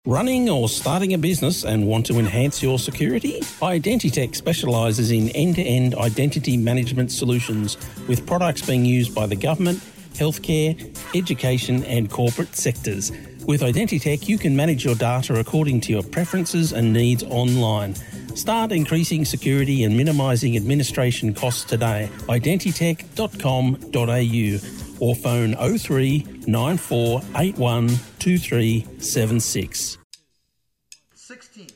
Running or starting a business and want to enhance your security? Identitech specialises in end-to-end identity management solutions with products being used by the government, healthcare, education and corporate sectors. With Identitech, you can manage your data according to your preferences and needs online. Start increasing security and minimising administration costs today. Identitech.com.au or phone 03 9481 2376. 16.